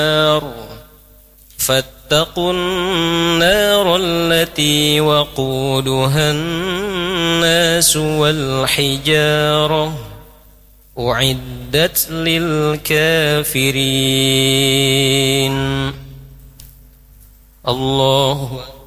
فاتقوا النار التي وقودها الناس والحجارة أعدت للكافرين. الله